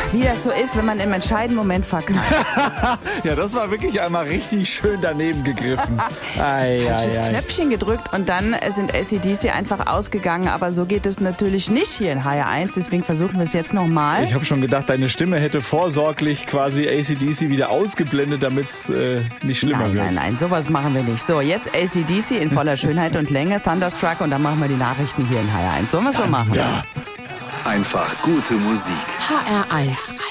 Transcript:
wie das so ist, wenn man im entscheidenden Moment verkackt. Ja, das war wirklich einmal richtig schön daneben gegriffen. Falsches Knöpfchen gedrückt und dann sind AC/DC einfach ausgegangen. Aber so geht es natürlich nicht hier in HR1. Deswegen versuchen wir es jetzt nochmal. Ich habe schon gedacht, deine Stimme hätte vorsorglich quasi AC/DC wieder ausgeblendet, damit es nicht schlimmer wird. Nein, sowas machen wir nicht. So, jetzt AC/DC in voller Schönheit und Länge, Thunderstruck, und dann machen wir die Nachrichten hier in HR1. Sollen wir es so machen? Ja. Einfach gute Musik. HR1